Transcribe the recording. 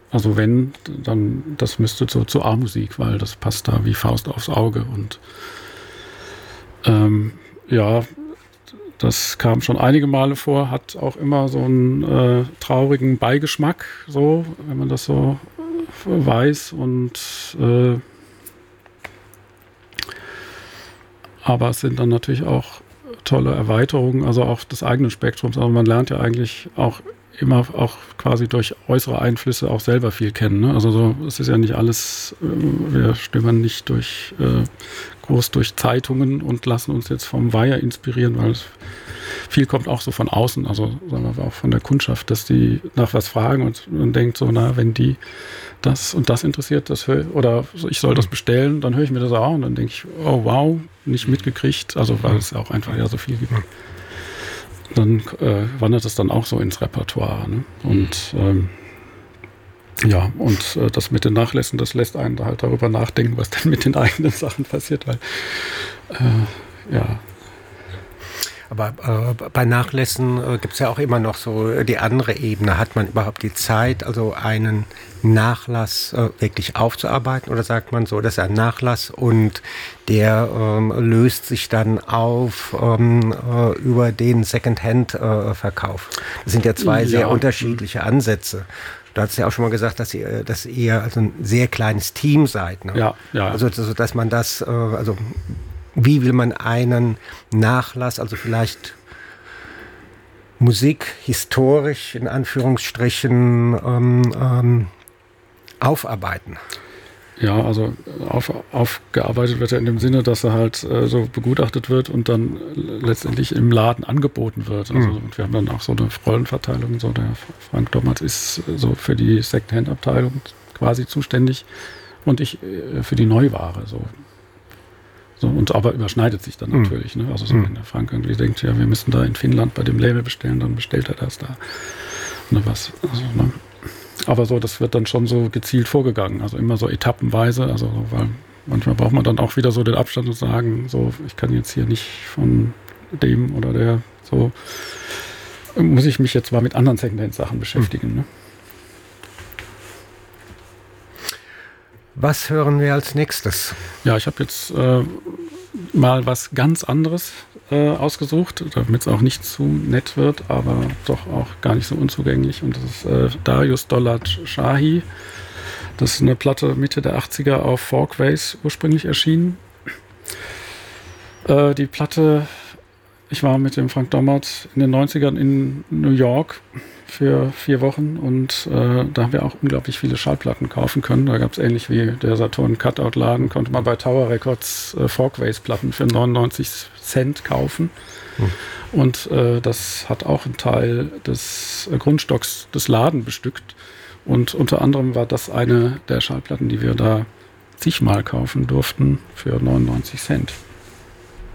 Also wenn, dann das müsste so zur A-Musik, weil das passt da wie Faust aufs Auge. Und ja, das kam schon einige Male vor, hat auch immer so einen traurigen Beigeschmack, so, wenn man das so weiß. Und aber es sind dann natürlich auch tolle Erweiterungen, also auch des eigenen Spektrums. Also man lernt ja eigentlich auch immer auch quasi durch äußere Einflüsse auch selber viel kennen. Ne? Also so, es ist ja nicht alles, wir stimmen nicht groß durch Zeitungen und lassen uns jetzt vom Weiher inspirieren, weil viel kommt auch so von außen, also sagen wir auch von der Kundschaft, dass die nach was fragen und man denkt so, na, wenn die das und das interessiert, oder ich soll das bestellen, dann höre ich mir das auch und dann denke ich, oh wow, nicht mitgekriegt, also weil es auch einfach ja so viel gibt. Dann wandert es dann auch so ins Repertoire. Ne? Und ja, und das mit den Nachlässen, das lässt einen halt darüber nachdenken, was denn mit den eigenen Sachen passiert, weil ja. Aber bei Nachlässen gibt es ja auch immer noch so die andere Ebene. Hat man überhaupt die Zeit, also einen Nachlass wirklich aufzuarbeiten? Oder sagt man so, das ist ein Nachlass und der löst sich dann auf über den Secondhand-Verkauf? Das sind ja zwei sehr unterschiedliche Ansätze. Du hast ja auch schon mal gesagt, dass ihr also ein sehr kleines Team seid. Ne? Ja. Also, dass man das, wie will man einen Nachlass, also vielleicht Musik historisch in Anführungsstrichen aufarbeiten? Ja, also aufgearbeitet wird er in dem Sinne, dass er halt so begutachtet wird und dann letztendlich im Laden angeboten wird. Also, und wir haben dann auch so eine Rollenverteilung. So der Frank Dommertz ist so für die Secondhand-Abteilung quasi zuständig und ich für die Neuware. So, und aber überschneidet sich dann natürlich. Ne? Also so, wenn der Frank irgendwie denkt, ja, wir müssen da in Finnland bei dem Label bestellen, dann bestellt er das da. Ne, was, also, ne? Aber so, das wird dann schon so gezielt vorgegangen. Also immer so etappenweise. Also, weil manchmal braucht man dann auch wieder so den Abstand und sagen, so, ich kann jetzt hier nicht von dem oder der, so, muss ich mich jetzt mal mit anderen Secondhand-Sachen beschäftigen. Ne? Was hören wir als nächstes? Ja, ich habe jetzt mal was ganz anderes ausgesucht, damit es auch nicht zu nett wird, aber doch auch gar nicht so unzugänglich. Und das ist Darius Dolat Shahi. Das ist eine Platte Mitte der 80er auf Folkways ursprünglich erschienen. Die Platte, ich war mit dem Frank Dommertz in den 90ern in New York für 4 Wochen und da haben wir auch unglaublich viele Schallplatten kaufen können. Da gab es ähnlich wie der Saturn Cutout-Laden, konnte man bei Tower Records Folkways-Platten für 99 Cent kaufen. Und das hat auch einen Teil des Grundstocks des Laden bestückt. Und unter anderem war das eine der Schallplatten, die wir da zigmal kaufen durften für 99 Cent.